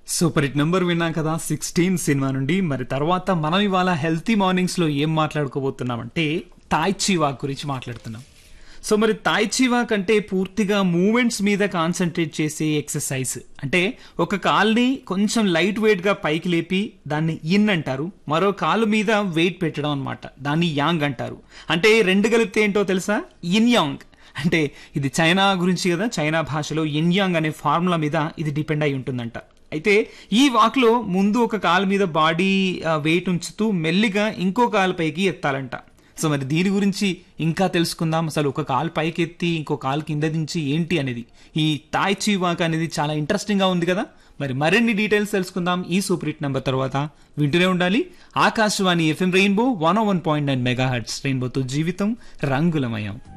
Super hit number విన్నాం కదా 16 cinema నుండి. మరి తర్వాత మనం ఇవాళ హెల్తీ మార్నింగ్స్ లో ఏం మాట్లాడుకోబోతున్నామంటే తాయ్ చీ వాక్ గురించి మాట్లాడుతున్నాం. సో మరి తాయ్ చీ వాక్ అంటే పూర్తిగా మూమెంట్స్ మీద కాన్సన్ట్రేట్ చేసే ఎక్సర్సైజ్. అంటే ఒక కాల్ని కొంచెం లైట్ వెయిట్ గా పైకి లేపి దాన్ని ఇన్ అంటారు, మరో కాలు మీద వెయిట్ పెట్టడం అనమాట, దాన్ని యాంగ్ అంటారు. అంటే రెండు కలిపితే ఏంటో తెలుసా? In young. అంటే ఇది చైనా గురించి కదా, చైనా భాషలో ఇన్ యాంగ్ అనే ఫార్ములా మీద ఇది డిపెండ్ అయి ఉంటుందంట. అయితే ఈ వాక్ లో ముందు ఒక కాలు మీద బాడీ వెయిట్ ఉంచుతూ మెల్లిగా ఇంకో కాలు పైకి ఎత్తాలంట. సో మరి దీని గురించి ఇంకా తెలుసుకుందాం. అసలు ఒక కాలు పైకి ఎత్తి ఇంకో కాలు కింద దించి ఏంటి అనేది, ఈ తాయ్ చీ వాక్ అనేది చాలా ఇంట్రెస్టింగ్ గా ఉంది కదా. మరి మరిన్ని డీటెయిల్స్ తెలుసుకుందాం ఈ సూపర్ హిట్ నెంబర్ తర్వాత. వింటూనే ఉండాలి ఆకాశవాణి FM రెయిన్బో 101.9 మెగాహెర్ట్జ్. రెయిన్బోతో జీవితం రంగులమయం.